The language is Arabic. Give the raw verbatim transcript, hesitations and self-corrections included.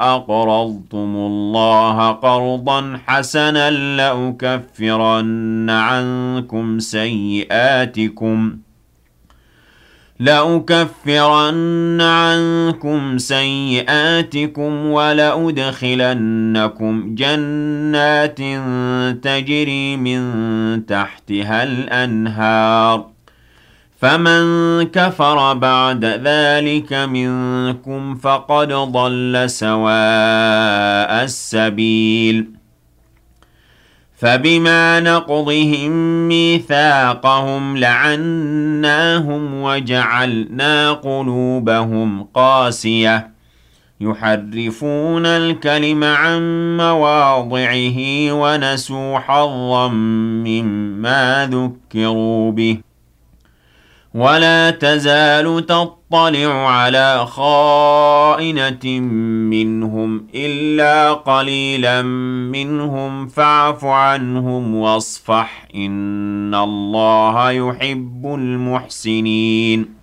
أقرضتم الله قرضا حسنا لأكفرن عنكم سيئاتكم لأكفرن عنكم سيئاتكم ولأدخلنكم جنات تجري من تحتها الأنهار فمن كفر بعد ذلك منكم فقد ضل سواء السبيل فبما نقضهم ميثاقهم لعناهم وجعلنا قلوبهم قاسية يحرفون الكلم عن مواضعه ونسوا حظا مما ذكروا به ولا تزال تطلع على خائنة منهم إلا قليلا منهم فاعف عنهم واصفح إن الله يحب المحسنين